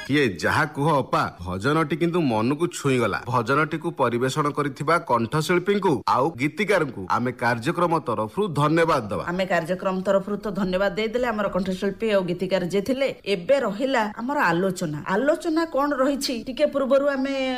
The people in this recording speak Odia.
କିଏ ଯାହା କୁହ ଅପା ଭଜନଟି କିନ୍ତୁ ମନକୁ ଛୁଇଁଗଲା। ଭଜନଟିକୁ ପରିବେଷଣ କରିଥିବା କଣ୍ଠଶିଳ୍ପୀଙ୍କୁ ଆଉ ଗୀତିକାରଙ୍କୁ ଆମେ କାର୍ଯ୍ୟକ୍ରମ ତରଫରୁ ଧନ୍ୟବାଦ ଦେବା। ଆମେ କାର୍ଯ୍ୟକ୍ରମ ତରଫରୁ ତ ଧନ୍ୟବାଦ ଦେଇଦେଲେ ଆମର କଣ୍ଠଶିଳ୍ପୀ ଆଉ ଗୀତିକାର ଯିଏ ଥିଲେ। ଏବେ ରହିଲା ଆମର ଆଲୋଚନା କଣ ରହିଛି ଟିକେ ପୂର୍ବରୁ ଆମେ